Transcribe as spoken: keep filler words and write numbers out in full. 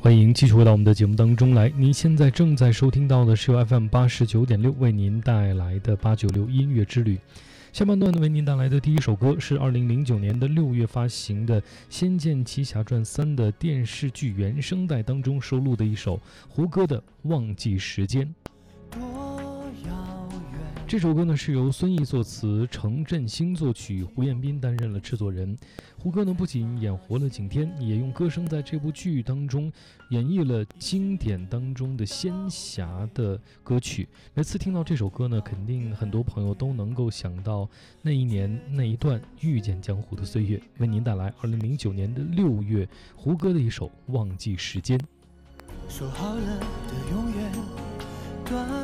欢迎继续回到我们的节目当中来。您现在正在收听到的是由 F M 八十九点六为您带来的八九六音乐之旅。下半段为您带来的第一首歌是二零零九年的六月发行的《仙剑奇侠传三》的电视剧原声带当中收录的一首胡歌的《忘记时间》。这首歌呢是由孙毅作词，程振兴作曲，胡彦斌担任了制作人。胡歌呢不仅演活了景天，也用歌声在这部剧当中演绎了经典当中的仙侠的歌曲。每次听到这首歌呢，肯定很多朋友都能够想到那一年那一段遇见江湖的岁月。为您带来二零零九年的六月胡歌的一首《忘记时间》。 说好了的永远，断